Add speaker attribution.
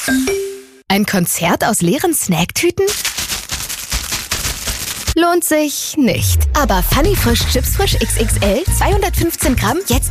Speaker 1: Ein Konzert aus leeren Snacktüten? Lohnt sich nicht. Aber Funny Frisch Chips Frisch XXL 215 Gramm jetzt